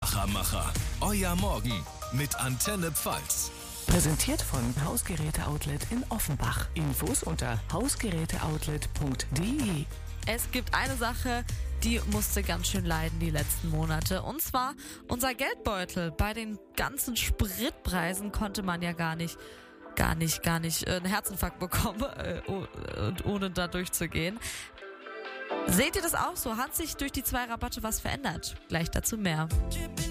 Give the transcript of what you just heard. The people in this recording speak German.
Wachermacher. Euer Morgen mit Antenne Pfalz. Präsentiert von Hausgeräte-Outlet in Offenbach. Infos unter hausgeräteoutlet.de. Es gibt eine Sache, die musste ganz schön leiden die letzten Monate. Und zwar unser Geldbeutel. Bei den ganzen Spritpreisen konnte man ja gar nicht einen Herzinfarkt bekommen, ohne da durchzugehen. Seht ihr das auch so? Hat sich durch die 2 Rabatte was verändert? Gleich dazu mehr.